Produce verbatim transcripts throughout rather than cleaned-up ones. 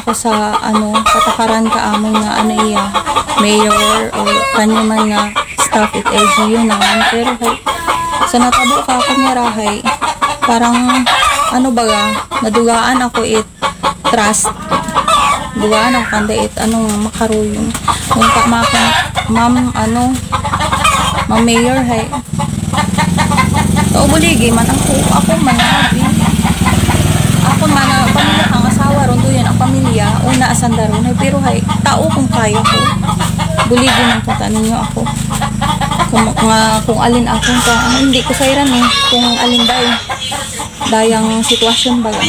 ako sa ano patakaran ka amon nga ano iya mayor o kanyo man nga staff it L G U naman pero hay, sa natabo ka ako nga rahay parang ano baga nadugaan ako it trust dugaan ako kanda it ano nga makaruyong kung ka maka ma'am ano ma'am mayor hay kaubuligi man ako ako man habi ako man ang pamilya kang asawa ron doon ang pamilya una asanda ron hay pero hay tao kung kaya ko buligi man kung tanin nyo ako kung, nga, kung alin akong ka ano, hindi ko sayran eh kung alin day dayang sitwasyon baga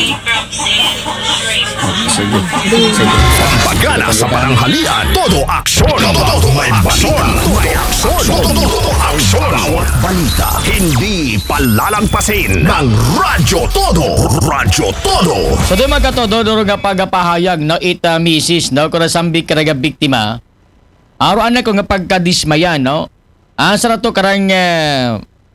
Sige. Sige. Pagana sa pananghalian, todo aksyon, todo may balita, may aksyon, todo aksyon, bawat balita, hindi palalagpasin ng Radyo Todo, Radyo Todo. So doon magkatodo, doon nga pagpahayag, no, ita misis, no, kung nasambik ka nga biktima, araw na ko nga pagkadismaya, no, ang sarap to karang uh,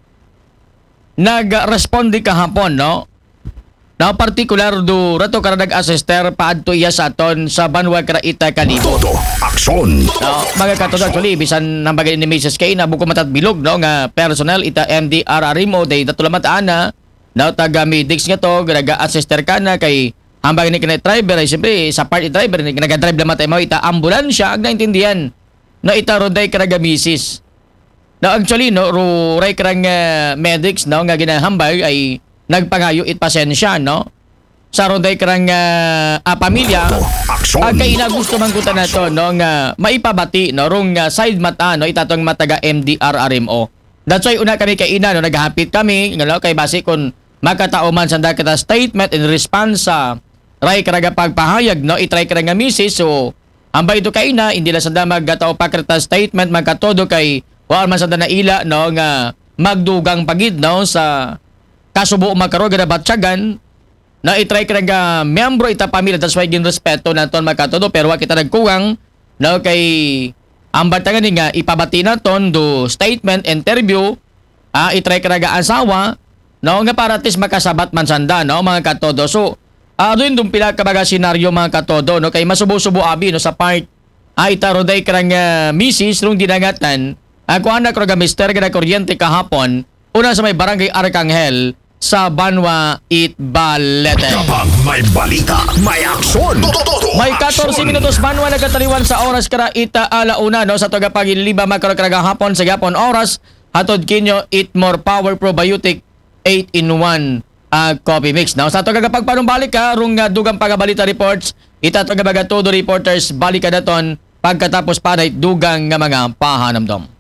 nag-respondi kahapon, no, na particular do rato karang nag-assister paadto iya sa aton sa Banwa Karaita Kalibo. Todo aksyon. No, mga katodo actually bisan nang bagay ni Missus Kay na buko matat bilog no nga personnel ita M D R R mo day datulamat ana no taga medics nga to nag-assister kana kay hambag ni kanay driver ay siyempre sa part driver ni nag-drive lamat ay mo ita ambulansya ag naintindihan no ita roday karaga misis. No actually no ro ray karang uh, medics no nga ginahambag ay nagpangayo it pasensya no sa ronday karang uh, a pamilya ang kaina gusto man kuta na to no nga maipabati no rong uh, side mata no itatong mataga M D R R M O. That's why una kami kaina no naghapit kami ngalo kay base kun makatao man sanda kita statement in response sa ray karaga pagpahayag no itry karang misis so ambay ito kaina hindi la sanda maggatao pa kita statement magkatodo kay wa man sanda na ila no nga magdugang pagid no sa kasubo makaroga na batyagan na itry ka nga miyembro ita pamilya that's why gin respeto naton makatodo pero wa kita nagkuwang no kay ang batangan nga ipabati naton do statement interview ah itry ka nga asawa no nga para tis makasabat man sanda no mga katodo so ah doon dum pila ka baga senaryo mga katodo no kay masubo-subo abi no sa part ah itaro day ka nga misis rong dinagatan ako anak ra mister nga kuryente kahapon una sa may barangay Arcangel sa Banwa Itbalete. Kapag may balita, may aksyon. Todo May fourteen minutos Banwa nagkataliwan sa oras kara ita alauna no sa tagapagiliba magkarag hapon sa gapon oras hatod kinyo Eat More Power Probiotic eight in one uh, coffee mix. Now sa tagapagpanumbalik ka rung uh, dugang pagabalita reports ita tagabaga todo reporters balik ka daton pagkatapos pa dugang nga mga pahanamdom.